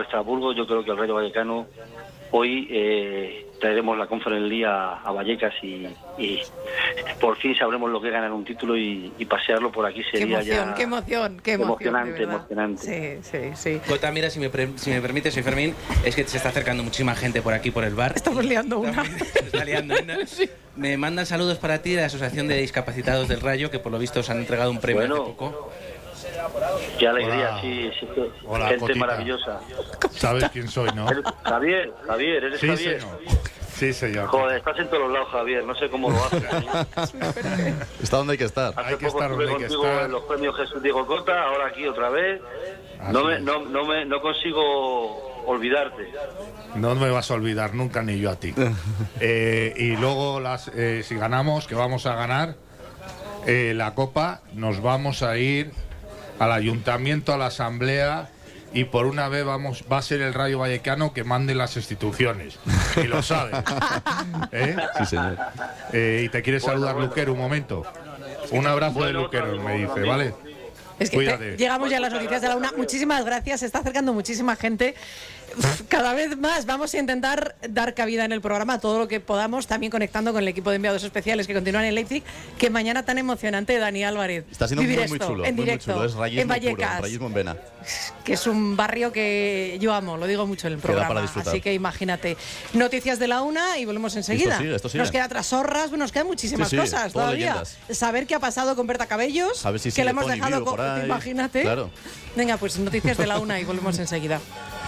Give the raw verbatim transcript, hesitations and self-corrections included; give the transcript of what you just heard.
el Estrasburgo. Yo creo que el Rayo Vallecano hoy eh, traeremos la Conference League a, a Vallecas y, y por fin sabremos lo que es ganar un título y, y pasearlo por aquí sería qué emoción, ya... Qué emoción, qué emoción, emocionante, emocionante. Sí, sí, sí. Cota, mira, si me, pre si me permite, soy Fermín, es que se está acercando muchísima gente por aquí, por el bar. Estamos liando una. Se está liando una. Sí. Me mandan saludos para ti de la Asociación de Discapacitados del Rayo, que por lo visto os han entregado un premio bueno, hace poco. Qué alegría, Hola. sí, sí. Hola, gente Cotita. maravillosa. ¿Sabes quién soy, no? Javier, Javier, ¿eres Sí, Javier? señor. Sí, señor. Joder, estás en todos los lados, Javier, no sé cómo lo haces. Está donde hay que estar. Hace Hay que poco estar estuve donde hay que contigo estar. en los premios Jesús Diego Cota, ahora aquí otra vez. Así No, me, es. no, no, me, no consigo olvidarte. No me vas a olvidar nunca, ni yo a ti. Eh, y luego, las, eh, si ganamos, que vamos a ganar eh, la Copa, nos vamos a ir al Ayuntamiento, a la Asamblea, y por una vez vamos va a ser el Rayo Vallecano que mande las instituciones. Y lo sabes. ¿Eh? Sí, señor. Eh, y te quiere Bueno, saludar bueno. Luquero un momento. Un abrazo Bueno, de Luquero, otro me dice, amigo. ¿vale? Es que Cuídate. te- llegamos ya a las noticias de la una. Muchísimas gracias, se está acercando muchísima gente. Uf, Cada vez más vamos a intentar dar cabida en el programa a todo lo que podamos, también conectando con el equipo de enviados especiales que continúan en Leipzig. Que mañana tan emocionante, Dani Álvarez. Está siendo vivir muy, muy esto chulo. en muy, muy directo, chulo. Es rayismo en Vallecas, puro, rayismo en vena. que es un barrio que yo amo, lo digo mucho en el Queda programa. para disfrutar. Así que imagínate. Noticias de la una y volvemos enseguida. Esto sigue, esto sigue. Nos queda Trasorras, bueno, nos quedan muchísimas Sí, sí, cosas todo todavía. leyendas. Saber qué ha pasado con Berta Cabellos, A ver si que sigue le hemos Tony dejado vivo con- por ahí. imagínate. Claro. Venga, pues noticias de la una y volvemos enseguida.